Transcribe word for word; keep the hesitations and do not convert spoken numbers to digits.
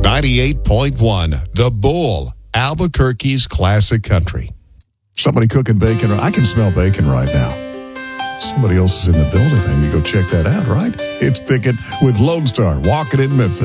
ninety-eight point one, The Bull, Albuquerque's classic country. Somebody cooking bacon. I can smell bacon right now. Somebody else is in the building. I need to go check that out, right? It's Pickett with Lone Star, walking in Memphis.